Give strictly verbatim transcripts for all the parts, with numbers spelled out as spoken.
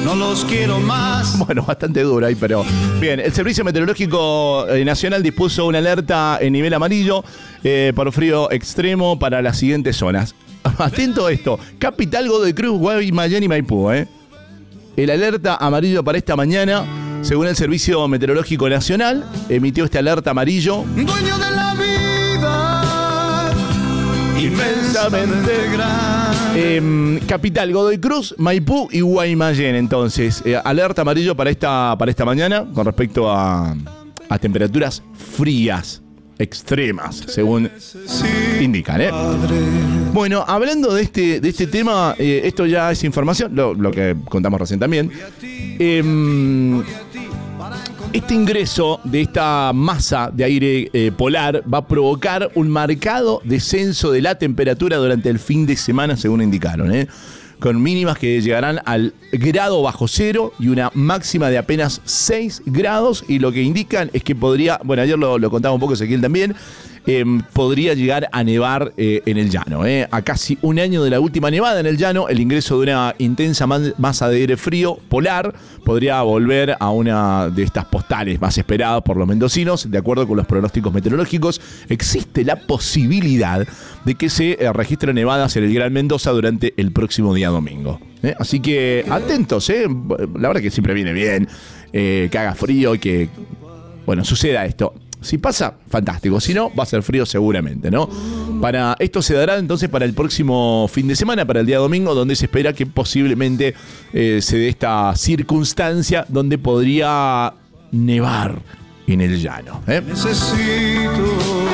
no los quiero más. Bueno, bastante duro ahí, pero bien. El Servicio Meteorológico Nacional dispuso una alerta en nivel amarillo eh, por frío extremo para las siguientes zonas. Atento a esto: Capital, Godoy Cruz, Guaymallén y Maipú. ¿eh? El alerta amarillo para esta mañana, según el Servicio Meteorológico Nacional, emitió este alerta amarillo. Dueño de la vida, inmensamente grande. Eh, Capital, Godoy Cruz, Maipú y Guaymallén. Entonces, eh, alerta amarillo para esta, para esta mañana con respecto a, a temperaturas frías, extremas, según indican. ¿eh? Bueno, hablando de este, de este tema, eh, esto ya es información, lo, lo que contamos recién también. Eh, Este ingreso de esta masa de aire eh, polar va a provocar un marcado descenso de la temperatura durante el fin de semana, según indicaron, ¿eh? con mínimas que llegarán al grado bajo cero y una máxima de apenas seis grados, y lo que indican es que podría, bueno, ayer lo, lo contaba un poco Ezequiel también, eh, podría llegar a nevar eh, en el llano. Eh. A casi un año de la última nevada en el llano, el ingreso de una intensa masa de aire frío polar podría volver a una de estas postales más esperadas por los mendocinos. De acuerdo con los pronósticos meteorológicos, existe la posibilidad de que se eh, registren nevadas en el Gran Mendoza durante el próximo día domingo. ¿eh? Así que atentos, ¿eh? La verdad que siempre viene bien eh, que haga frío y que, bueno, suceda esto. Si pasa, fantástico. Si no, va a ser frío seguramente, ¿no? Para esto se dará entonces para el próximo fin de semana, para el día domingo, donde se espera que posiblemente eh, se dé esta circunstancia donde podría nevar en el llano. ¿eh? Necesito,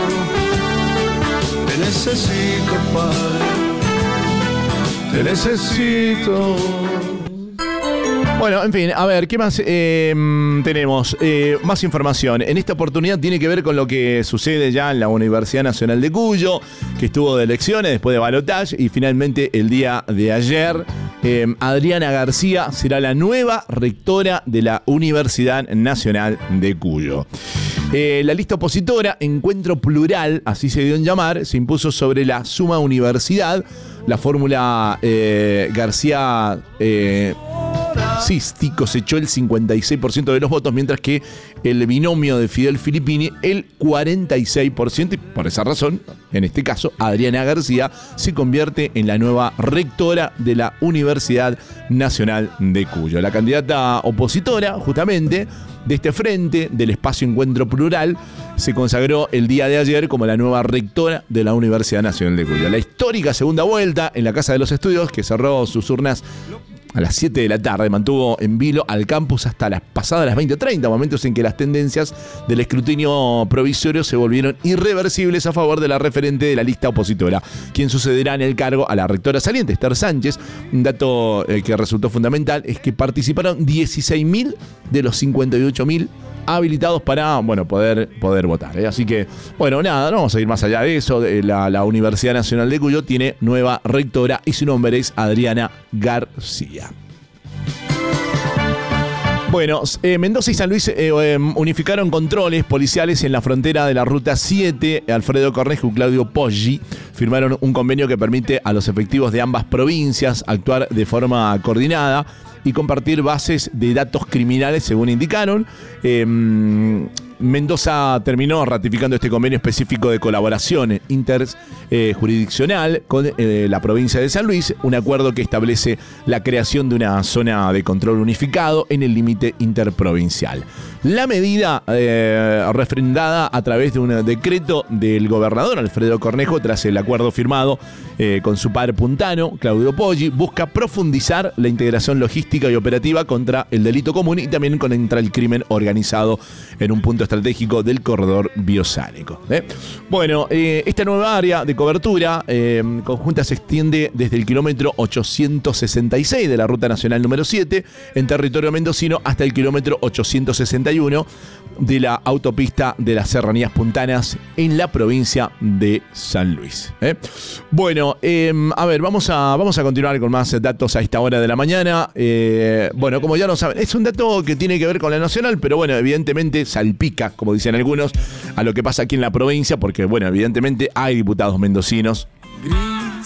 te necesito, padre. Te necesito. Bueno, en fin, a ver, ¿qué más eh, tenemos? Eh, más información. En esta oportunidad tiene que ver con lo que sucede ya en la Universidad Nacional de Cuyo, que estuvo de elecciones después de balotaje, y finalmente el día de ayer eh, Adriana García será la nueva rectora de la Universidad Nacional de Cuyo. Eh, la lista opositora, Encuentro Plural, así se dio en llamar, se impuso sobre la Suma Universidad. La fórmula eh, García eh, Sisti cosechó el cincuenta y seis por ciento de los votos, mientras que el binomio de Fidel Filippini el cuarenta y seis por ciento, y por esa razón, en este caso, Adriana García se convierte en la nueva rectora de la Universidad Nacional de Cuyo. La candidata opositora, justamente, de este frente, del espacio Encuentro Plural, se consagró el día de ayer como la nueva rectora de la Universidad Nacional de Cuyo. La histórica segunda vuelta en la Casa de los Estudios, que cerró sus urnas a las siete de la tarde, mantuvo en vilo al campus hasta las pasadas las veinte treinta, momentos en que las tendencias del escrutinio provisorio se volvieron irreversibles a favor de la referente de la lista opositora, quien sucederá en el cargo a la rectora saliente, Esther Sánchez. Un dato eh, que resultó fundamental es que participaron dieciséis mil de los cincuenta y ocho mil habilitados para, bueno, poder, poder votar. ¿eh? Así que, bueno, nada, no vamos a ir más allá de eso. La, la Universidad Nacional de Cuyo tiene nueva rectora y su nombre es Adriana García. Bueno, eh, Mendoza y San Luis eh, eh, unificaron controles policiales en la frontera de la Ruta siete. Alfredo Cornejo y Claudio Poggi firmaron un convenio que permite a los efectivos de ambas provincias actuar de forma coordinada y compartir bases de datos criminales, según indicaron. Eh, Mendoza terminó ratificando este convenio específico de colaboración interjurisdiccional eh, con eh, la provincia de San Luis, un acuerdo que establece la creación de una zona de control unificado en el límite interprovincial. La medida, eh, refrendada a través de un decreto del gobernador Alfredo Cornejo tras el acuerdo firmado eh, con su par puntano, Claudio Poggi, busca profundizar la integración logística y operativa contra el delito común y también contra el crimen organizado en un punto estratégico del corredor biosálico. ¿eh? Bueno, eh, esta nueva área de cobertura eh, conjunta se extiende desde el kilómetro ochocientos sesenta y seis de la Ruta Nacional número siete en territorio mendocino hasta el kilómetro ochocientos sesenta y uno de la autopista de las Serranías Puntanas en la provincia de San Luis. ¿eh? Bueno, eh, a ver, vamos a, vamos a continuar con más datos a esta hora de la mañana. Eh, bueno, como ya lo saben, es un dato que tiene que ver con la nacional, pero bueno, evidentemente salpica, como dicen algunos, a lo que pasa aquí en la provincia, porque bueno, evidentemente hay diputados mendocinos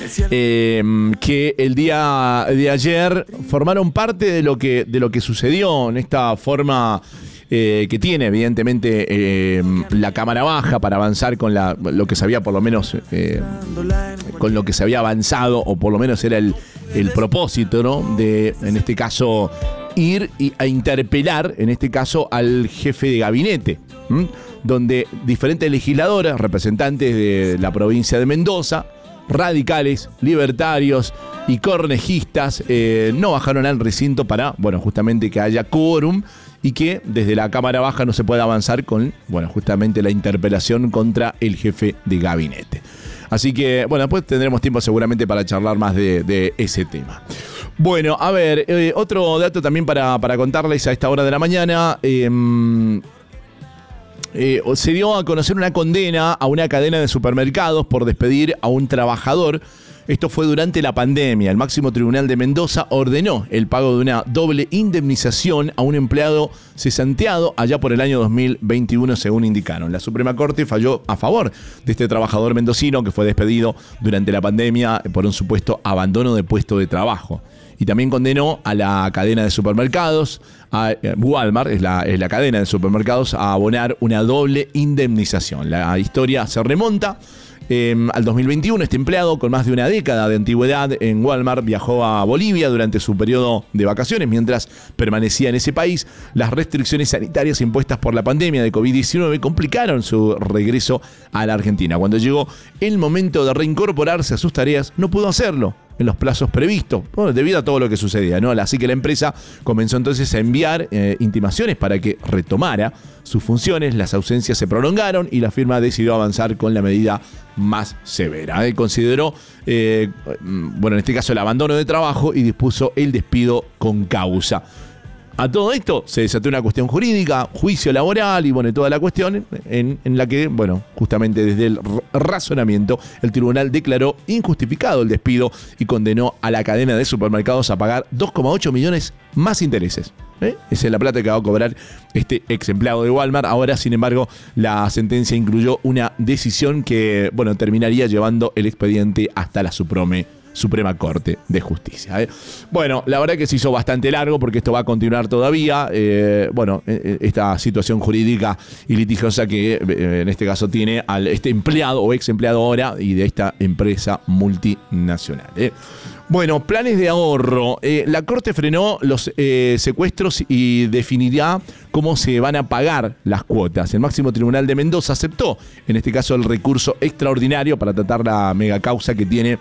eh, que el día de ayer formaron parte de lo que, de lo que sucedió en esta forma eh, que tiene evidentemente eh, la Cámara Baja para avanzar con la, lo que se había por lo menos eh, con lo que se había avanzado, o por lo menos era el, el propósito, ¿no? De, en este caso, ir y, a interpelar, en este caso, al jefe de gabinete, ¿m? Donde diferentes legisladores, representantes de la provincia de Mendoza, radicales, libertarios y cornejistas, eh, no bajaron al recinto para, bueno, justamente que haya quórum y que desde la Cámara Baja no se pueda avanzar con, bueno, justamente la interpelación contra el jefe de gabinete. Así que, bueno, después tendremos tiempo seguramente para charlar más de, de ese tema. Bueno, a ver, eh, otro dato también para, para contarles a esta hora de la mañana. Eh, eh, se dio a conocer una condena a una cadena de supermercados por despedir a un trabajador. Esto fue durante la pandemia. El máximo tribunal de Mendoza ordenó el pago de una doble indemnización a un empleado cesanteado allá por el año dos mil veintiuno, según indicaron. La Suprema Corte falló a favor de este trabajador mendocino que fue despedido durante la pandemia por un supuesto abandono de puesto de trabajo. Y también condenó a la cadena de supermercados, a eh, Walmart, es la, es la cadena de supermercados, a abonar una doble indemnización. La historia se remonta Eh, al dos mil veintiuno, este empleado con más de una década de antigüedad en Walmart viajó a Bolivia durante su periodo de vacaciones. Mientras permanecía en ese país, las restricciones sanitarias impuestas por la pandemia de covid diecinueve complicaron su regreso a la Argentina. Cuando llegó el momento de reincorporarse a sus tareas, no pudo hacerlo en los plazos previstos, bueno, debido a todo lo que sucedía, ¿no? Así que la empresa comenzó entonces a enviar eh, intimaciones para que retomara sus funciones. Las ausencias se prolongaron y la firma decidió avanzar con la medida más severa. Él consideró, eh, bueno, en este caso el abandono de trabajo y dispuso el despido con causa. A todo esto se desató una cuestión jurídica, juicio laboral y bueno, toda la cuestión en, en la que, bueno, justamente desde el razonamiento, el tribunal declaró injustificado el despido y condenó a la cadena de supermercados a pagar dos coma ocho millones más intereses. ¿Eh? Esa es la plata que va a cobrar este ex empleado de Walmart. Ahora, sin embargo, la sentencia incluyó una decisión que, bueno, terminaría llevando el expediente hasta la Supreme Suprema Corte de Justicia. ¿eh? Bueno, la verdad que se hizo bastante largo porque esto va a continuar todavía. Eh, bueno, esta situación jurídica y litigiosa que eh, en este caso tiene al este empleado o ex empleado ahora y de esta empresa multinacional. ¿eh? Bueno, planes de ahorro. Eh, la Corte frenó los eh, secuestros y definirá cómo se van a pagar las cuotas. El máximo tribunal de Mendoza aceptó, en este caso, el recurso extraordinario para tratar la megacausa que tiene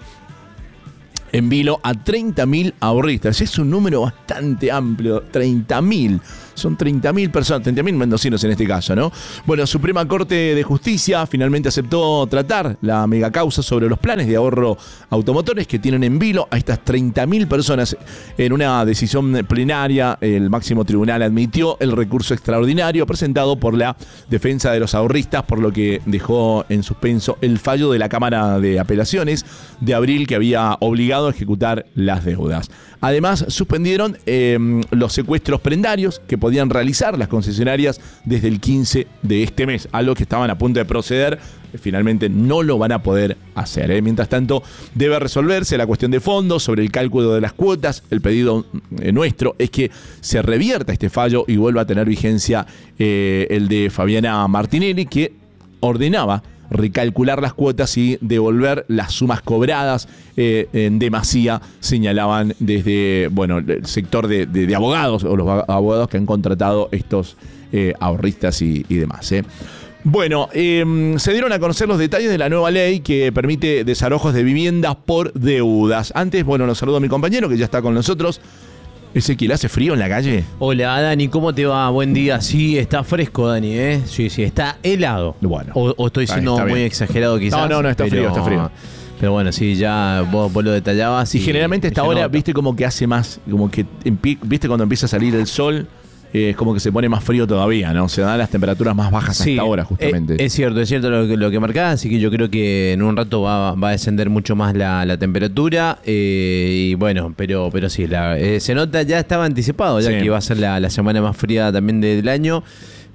en vilo a treinta mil ahorristas. Es un número bastante amplio, treinta mil. Son treinta mil personas, treinta mil mendocinos en este caso, ¿no? Bueno, Suprema Corte de Justicia finalmente aceptó tratar la megacausa sobre los planes de ahorro automotores que tienen en vilo a estas treinta mil personas. En una decisión plenaria, el máximo tribunal admitió el recurso extraordinario presentado por la defensa de los ahorristas, por lo que dejó en suspenso el fallo de la Cámara de Apelaciones de abril que había obligado a ejecutar las deudas. Además, suspendieron eh, los secuestros prendarios que podían realizar las concesionarias desde el quince de este mes, algo que estaban a punto de proceder. Finalmente no lo van a poder hacer. ¿eh? Mientras tanto, debe resolverse la cuestión de fondo sobre el cálculo de las cuotas. El pedido eh, nuestro es que se revierta este fallo y vuelva a tener vigencia eh, el de Fabiana Martinelli, que ordenaba recalcular las cuotas y devolver las sumas cobradas eh, en demasía, señalaban desde, bueno, el sector de, de, de abogados o los abogados que han contratado estos eh, ahorristas y, y demás. ¿eh? Bueno, eh, se dieron a conocer los detalles de la nueva ley que permite desalojos de viviendas por deudas. Antes, bueno, los saludo a mi compañero que ya está con nosotros. Ezequiel, ¿hace frío en la calle? Hola, Dani, ¿cómo te va? Buen día. Sí, está fresco, Dani, ¿eh? Sí, sí, está helado. Bueno. O, o estoy siendo está muy bien. exagerado quizás. No, no, no, está pero, frío, está frío. Pero bueno, sí, ya vos, vos lo detallabas. Y, y generalmente esta hora, viste como que hace más, como que, viste cuando empieza a salir el sol, eh, es como que se pone más frío todavía, ¿no? Se dan las temperaturas más bajas sí, hasta ahora, justamente. Eh, es cierto, es cierto lo que, lo que marcás, así que yo creo que en un rato va, va a descender mucho más la, la temperatura. Eh, y bueno, pero, pero sí, la, eh, se nota, ya estaba anticipado, ya sí. que iba a ser la, la semana más fría también del año.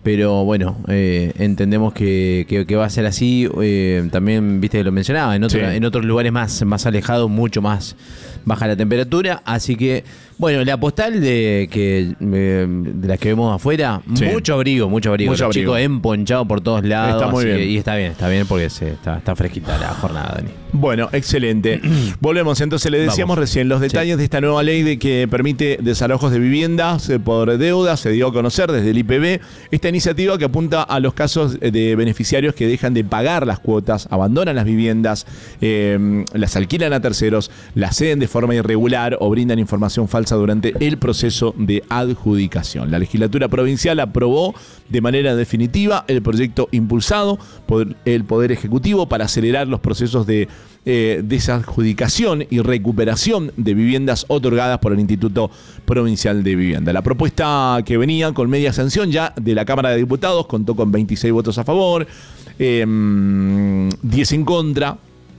pero bueno, eh, entendemos que, que, que va a ser así. Eh, también, viste que lo mencionaba, en, otro, Sí. en otros lugares más, más alejados, mucho más baja la temperatura. Así que, bueno, la postal de que eh, de las que vemos afuera, Sí. mucho abrigo, mucho abrigo. Mucho Los abrigo. chicos emponchados por todos lados. Está muy así bien. que- y está bien, está bien porque se, está, está fresquita la jornada, Dani. Bueno, excelente. Volvemos entonces, le decíamos Vamos. recién los detalles Sí. de esta nueva ley de que permite desalojos de viviendas eh, por deuda, se dio a conocer desde el I P B. Esta iniciativa que apunta a los casos de beneficiarios que dejan de pagar las cuotas, abandonan las viviendas, eh, las alquilan a terceros, las ceden de forma irregular o brindan información falsa durante el proceso de adjudicación. La legislatura provincial aprobó de manera definitiva el proyecto impulsado por el Poder Ejecutivo para acelerar los procesos de eh, desadjudicación y recuperación de viviendas otorgadas por el Instituto Provincial de Vivienda. La propuesta que venía con media sanción ya de la Cámara de Diputados contó con veintiséis votos a favor, eh, diez en contra.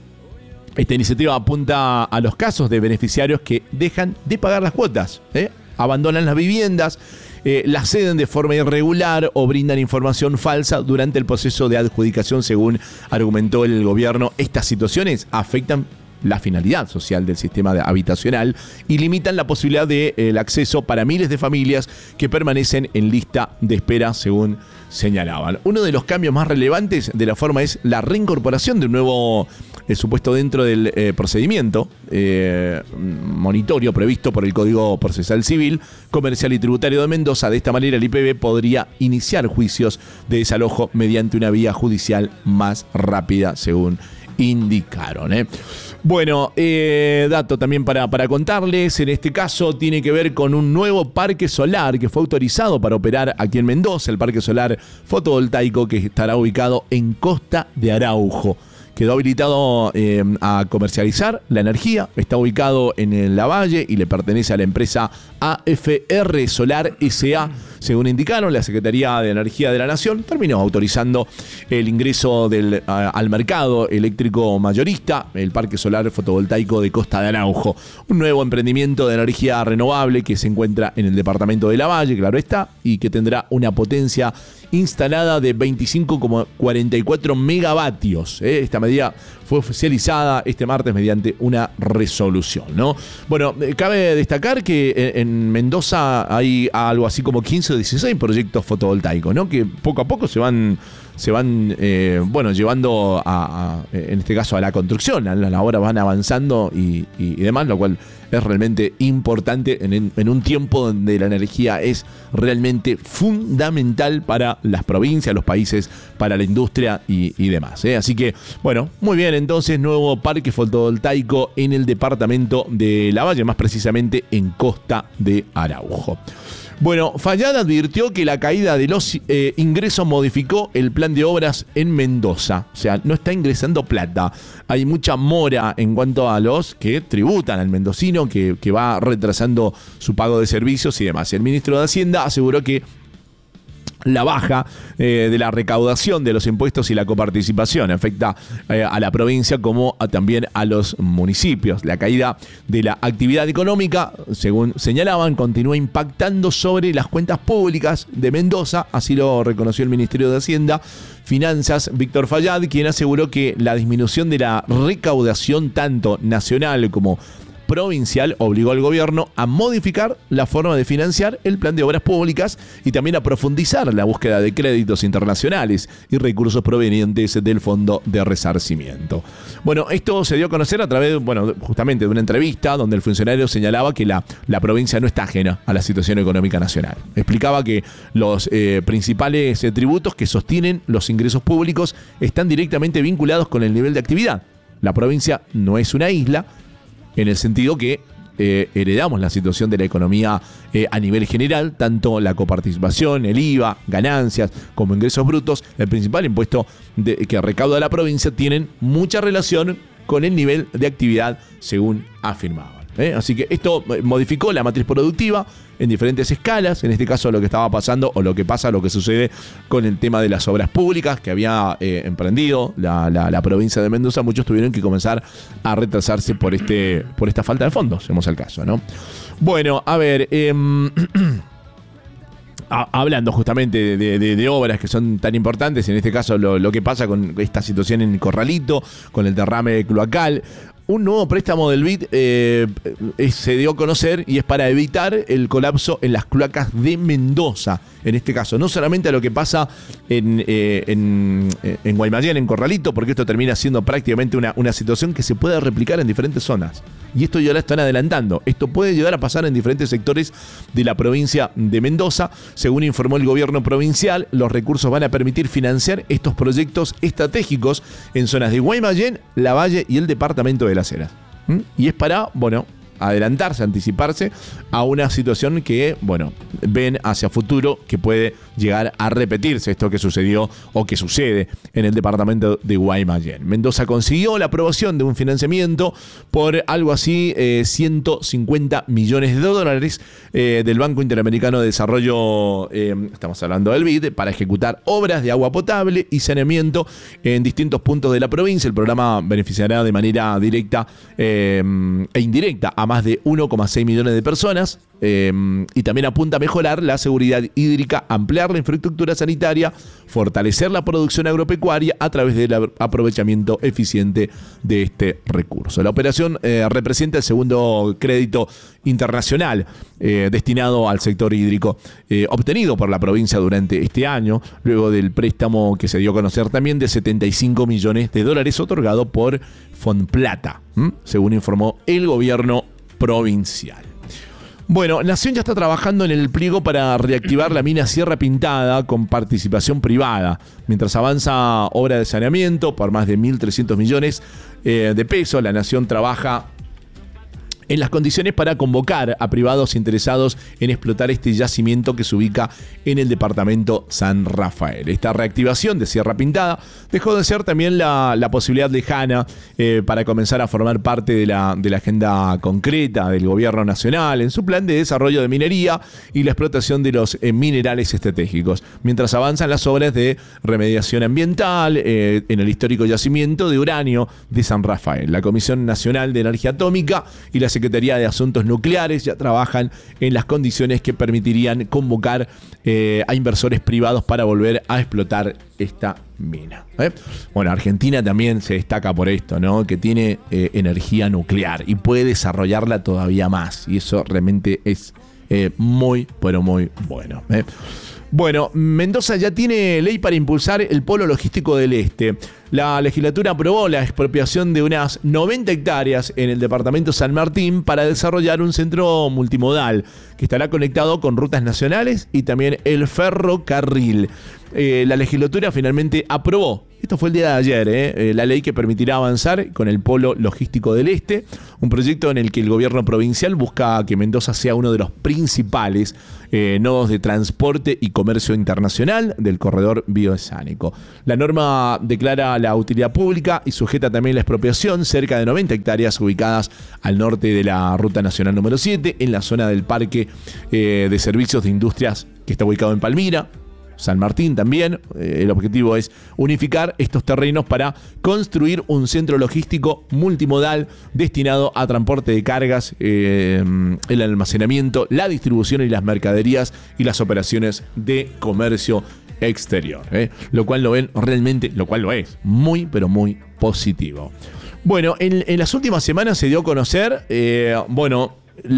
Esta iniciativa apunta a los casos de beneficiarios que dejan de pagar las cuotas, ¿eh? abandonan las viviendas, eh, las ceden de forma irregular o brindan información falsa durante el proceso de adjudicación, según argumentó el gobierno. Estas situaciones afectan la finalidad social del sistema habitacional y limitan la posibilidad del de, eh, acceso para miles de familias que permanecen en lista de espera, según señalaban. Uno de los cambios más relevantes de la forma es la reincorporación de un nuevo eh, supuesto dentro del eh, procedimiento eh, monitorio previsto por el Código Procesal Civil, Comercial y Tributario de Mendoza. De esta manera el I P B podría iniciar juicios de desalojo mediante una vía judicial más rápida, según indicaron. ¿eh? Bueno, eh, dato también para, para contarles, en este caso tiene que ver con un nuevo parque solar que fue autorizado para operar aquí en Mendoza, el parque solar fotovoltaico que estará ubicado en Costa de Araujo. Quedó habilitado eh, a comercializar la energía, está ubicado en el Lavalle y le pertenece a la empresa A F R Solar S A. Según indicaron, la Secretaría de Energía de la Nación terminó autorizando el ingreso del, a, al mercado eléctrico mayorista, el Parque Solar Fotovoltaico de Costa de Araujo. Un nuevo emprendimiento de energía renovable que se encuentra en el departamento de Lavalle, claro está, y que tendrá una potencia instalada de veinticinco coma cuarenta y cuatro megavatios. ¿eh? Esta medida fue oficializada este martes mediante una resolución, ¿no? Bueno, eh, cabe destacar que en, en Mendoza hay algo así como quince o dieciséis proyectos fotovoltaicos, ¿no? Que poco a poco se van, se van eh, bueno, llevando a, a, en este caso, a la construcción. Las obras van avanzando y, y, y demás, lo cual es realmente importante en, en un tiempo donde la energía es realmente fundamental para las provincias, los países, para la industria y, y demás. ¿eh? Así que, bueno, muy bien, entonces, nuevo parque fotovoltaico en el departamento de Lavalle, más precisamente en Costa de Araujo. Bueno, Fayad advirtió que la caída de los eh, ingresos modificó el plan de obras en Mendoza. O sea, no está ingresando plata. Hay mucha mora en cuanto a los que tributan al mendocino, que, que va retrasando su pago de servicios y demás. El ministro de Hacienda aseguró que la baja eh, de la recaudación de los impuestos y la coparticipación afecta eh, a la provincia como a, también a los municipios. La caída de la actividad económica, según señalaban, continúa impactando sobre las cuentas públicas de Mendoza, así lo reconoció el Ministerio de Hacienda, Finanzas, Víctor Fayad, quien aseguró que la disminución de la recaudación tanto nacional como provincial obligó al gobierno a modificar la forma de financiar el plan de obras públicas y también a profundizar la búsqueda de créditos internacionales y recursos provenientes del Fondo de Resarcimiento. Bueno, esto se dio a conocer a través, bueno, justamente de una entrevista donde el funcionario señalaba que la, la provincia no está ajena a la situación económica nacional. Explicaba que los eh, principales eh, tributos que sostienen los ingresos públicos están directamente vinculados con el nivel de actividad. La provincia no es una isla, en el sentido que eh, heredamos la situación de la economía eh, a nivel general, tanto la coparticipación, el I V A, ganancias, como ingresos brutos, el principal impuesto de, que recauda la provincia, tienen mucha relación con el nivel de actividad, según afirmaban. ¿eh? Así que esto modificó la matriz productiva en diferentes escalas, en este caso lo que estaba pasando o lo que pasa, lo que sucede con el tema de las obras públicas que había eh, emprendido la, la, la provincia de Mendoza. Muchos tuvieron que comenzar a retrasarse por este por esta falta de fondos, vemos el caso, ¿no? Bueno, a ver, eh, a, hablando justamente de, de, de obras que son tan importantes, en este caso lo, lo que pasa con esta situación en Corralito, con el derrame cloacal. Un nuevo préstamo del B I D eh, se dio a conocer y es para evitar el colapso en las cloacas de Mendoza. En este caso, no solamente a lo que pasa en, eh, en, en Guaymallén, en Corralito, porque esto termina siendo prácticamente una, una situación que se puede replicar en diferentes zonas. Y esto ya lo están adelantando. Esto puede llegar a pasar en diferentes sectores de la provincia de Mendoza. Según informó el gobierno provincial, los recursos van a permitir financiar estos proyectos estratégicos en zonas de Guaymallén, Lavalle y el departamento de Las Heras. ¿Mm? Y es para, bueno, adelantarse, anticiparse a una situación que, bueno, ven hacia futuro que puede llegar a repetirse esto que sucedió o que sucede en el departamento de Guaymallén. Mendoza consiguió la aprobación de un financiamiento por algo así eh, ciento cincuenta millones de dólares eh, del Banco Interamericano de Desarrollo, eh, estamos hablando del B I D, para ejecutar obras de agua potable y saneamiento en distintos puntos de la provincia. El programa beneficiará de manera directa eh, e indirecta a más de uno coma seis millones de personas eh, y también apunta a mejorar la seguridad hídrica, ampliar la infraestructura sanitaria, fortalecer la producción agropecuaria a través del aprovechamiento eficiente de este recurso. La operación eh, representa el segundo crédito internacional eh, destinado al sector hídrico eh, obtenido por la provincia durante este año, luego del préstamo que se dio a conocer también de setenta y cinco millones de dólares otorgado por Fonplata, ¿m? según informó el gobierno provincial. Bueno, Nación ya está trabajando en el pliego para reactivar la mina Sierra Pintada con participación privada, mientras avanza obra de saneamiento por más de mil trescientos millones eh, de pesos. La Nación trabaja en las condiciones para convocar a privados interesados en explotar este yacimiento que se ubica en el departamento San Rafael. Esta reactivación de Sierra Pintada dejó de ser también la, la posibilidad lejana eh, para comenzar a formar parte de la, de la agenda concreta del gobierno nacional en su plan de desarrollo de minería y la explotación de los eh, minerales estratégicos, mientras avanzan las obras de remediación ambiental eh, en el histórico yacimiento de uranio de San Rafael. La Comisión Nacional de Energía Atómica y la Secretaría de Asuntos Nucleares ya trabajan en las condiciones que permitirían convocar eh, a inversores privados para volver a explotar esta mina. ¿eh? Bueno, Argentina también se destaca por esto, ¿no? Que tiene eh, energía nuclear y puede desarrollarla todavía más. Y eso realmente es eh, muy, pero muy bueno. ¿eh? Bueno, Mendoza ya tiene ley para impulsar el polo logístico del Este. La legislatura aprobó la expropiación de unas noventa hectáreas en el departamento San Martín para desarrollar un centro multimodal que estará conectado con rutas nacionales y también el ferrocarril. Eh, la legislatura finalmente aprobó, esto fue el día de ayer, eh, eh, la ley que permitirá avanzar con el polo logístico del Este, un proyecto en el que el gobierno provincial busca que Mendoza sea uno de los principales eh, nodos de transporte y comercio internacional del corredor bioceánico. La norma declara la utilidad pública y sujeta también la expropiación cerca de noventa hectáreas ubicadas al norte de la Ruta Nacional número siete, en la zona del Parque eh, de Servicios de Industrias que está ubicado en Palmira. San Martín también. Eh, el objetivo es unificar estos terrenos para construir un centro logístico multimodal destinado a transporte de cargas, eh, el almacenamiento, la distribución y las mercaderías y las operaciones de comercio exterior. Eh, lo cual lo ven realmente, lo cual lo es, muy pero muy positivo. Bueno, en, en las últimas semanas se dio a conocer, eh, bueno,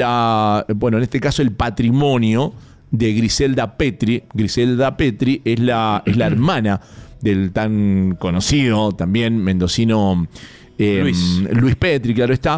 la, bueno, en este caso el patrimonio de Griselda Petri. Griselda Petri es la, es la hermana del tan conocido también mendocino eh, Luis. Luis Petri, claro está.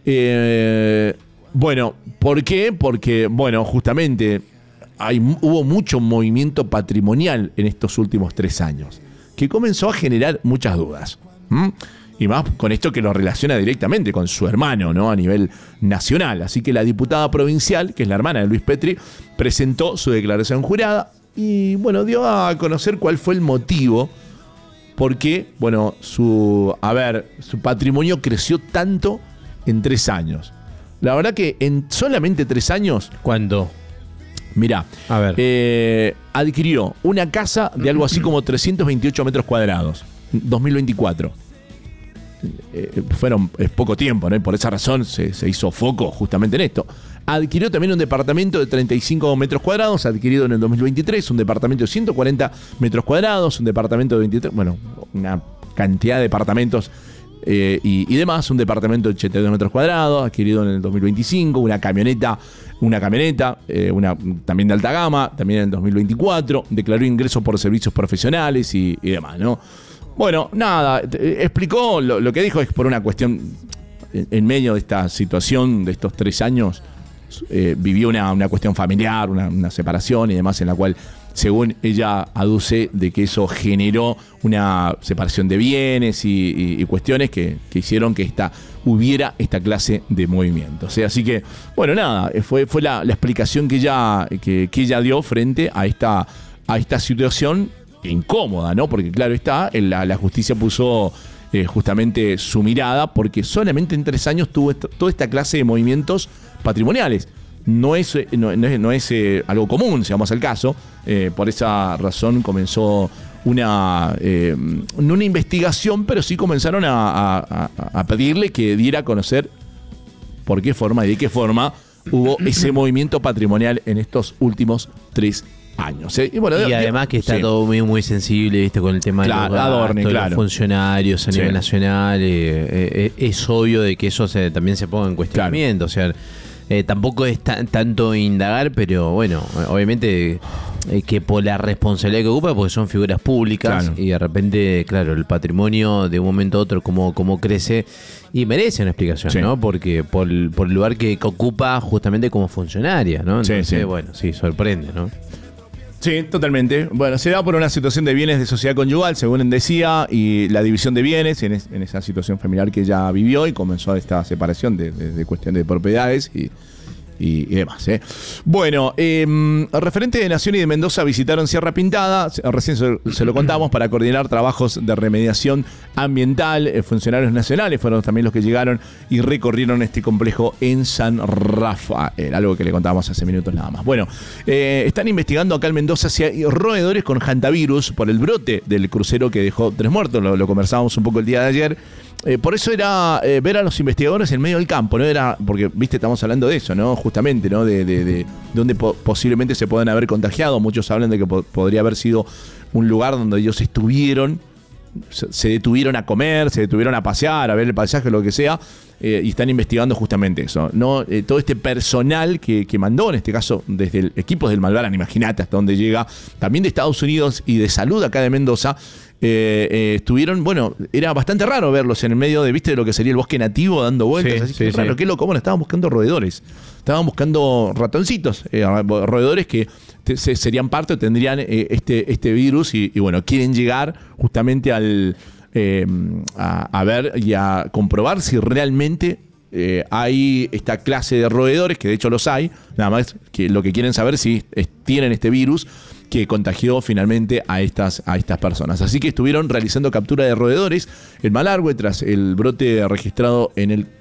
Eh, bueno, ¿por qué? Porque, bueno, justamente hay, hubo mucho movimiento patrimonial en estos últimos tres años que comenzó a generar muchas dudas. ¿Mm? Y más con esto que lo relaciona directamente con su hermano, ¿no? A nivel nacional. Así que la diputada provincial, que es la hermana de Luis Petri, presentó su declaración jurada y, bueno, dio a conocer cuál fue el motivo por qué, bueno, su, a ver, su patrimonio creció tanto en tres años. La verdad que en solamente tres años... ¿Cuándo? Mirá, a ver. Eh, adquirió una casa de algo así como trescientos veintiocho metros cuadrados, dos mil veinticuatro. Eh, fueron es poco tiempo, ¿no? Y por esa razón se, se hizo foco justamente en esto. Adquirió también un departamento de treinta y cinco metros cuadrados, adquirido en el dos mil veintitrés, un departamento de ciento cuarenta metros cuadrados, un departamento de veintitrés, bueno, una cantidad de departamentos eh, y, y demás, un departamento de ochenta y dos metros cuadrados, adquirido en el dos mil veinticinco, una camioneta, una camioneta, eh, una, también de alta gama, también en el dos mil veinticuatro, declaró ingresos por servicios profesionales y, y demás, ¿no? Bueno, nada, explicó, lo, lo que dijo es por una cuestión, en, en medio de esta situación de estos tres años, eh, vivió una, una cuestión familiar, una, una separación y demás, en la cual, según ella aduce, de que eso generó una separación de bienes y, y, y cuestiones que, que hicieron que esta, hubiera esta clase de movimientos. ¿eh? Así que, bueno, nada, fue, fue la, la explicación que ella, que, que ella dio frente a esta, a esta situación incómoda, ¿no? Porque, claro está, la, la justicia puso eh, justamente su mirada, porque solamente en tres años tuvo esta, toda esta clase de movimientos patrimoniales. No es, no, no es, no es eh, algo común, si vamos al caso. Eh, por esa razón comenzó una, eh, no una investigación, pero sí comenzaron a, a, a pedirle que diera a conocer por qué forma y de qué forma hubo ese movimiento patrimonial en estos últimos tres años. ¿eh? Y, bueno, y además que está sí. todo muy, muy sensible, ¿viste? Con el tema claro, de los, Adorni, gastos, claro. los funcionarios a nivel sí. nacional. Eh, eh, es obvio de que eso se, también se ponga en cuestionamiento. Claro. O sea, eh, tampoco es tan, tanto indagar, pero bueno, obviamente eh, que por la responsabilidad que ocupa, porque son figuras públicas claro. y de repente, claro, el patrimonio de un momento a otro cómo, cómo crece y merece una explicación, sí. ¿no? Porque por, por el lugar que, que ocupa justamente como funcionaria, ¿no? Entonces, sí, sí. bueno, sí, sorprende, ¿no? Sí, totalmente. Bueno, se da por una situación de bienes de sociedad conyugal, según decía, y la división de bienes en, es, en esa situación familiar que ella vivió y comenzó esta separación de, de, de cuestión de propiedades y, y, y demás. ¿eh? Bueno, eh, referentes de Nación y de Mendoza visitaron Sierra Pintada, recién se, se lo contamos, para coordinar trabajos de remediación ambiental. Eh, funcionarios nacionales fueron también los que llegaron y recorrieron este complejo en San Rafael, algo que le contábamos hace minutos nada más. Bueno, eh, están investigando acá en Mendoza si hay roedores con hantavirus por el brote del crucero que dejó tres muertos, lo, lo conversábamos un poco el día de ayer. Eh, por eso era eh, ver a los investigadores en medio del campo, ¿no? Era, porque, viste, estamos hablando de eso, ¿no? Justamente, ¿no? De, de, de donde po- posiblemente se puedan haber contagiado. Muchos hablan de que po- podría haber sido un lugar donde ellos estuvieron, se, se detuvieron a comer, se detuvieron a pasear, a ver el paisaje, lo que sea, eh, y están investigando justamente eso, ¿no? Eh, todo este personal que, que mandó, en este caso, desde el equipo del Malvarán, imagínate hasta dónde llega, también de Estados Unidos y de salud acá de Mendoza. Eh, eh, estuvieron, bueno, era bastante raro verlos en el medio de, viste, de lo que sería el bosque nativo dando vueltas, sí, así que sí, raro, sí. qué loco, bueno, estaban buscando roedores, estaban buscando ratoncitos, eh, roedores que te, se, serían parte o tendrían eh, este, este virus y, y bueno, quieren llegar justamente al eh, a, a ver y a comprobar si realmente eh, hay esta clase de roedores, que de hecho los hay, nada más que lo que quieren saber si es, tienen este virus que contagió finalmente a estas, a estas personas. Así que estuvieron realizando captura de roedores en Malargüe tras el brote registrado en el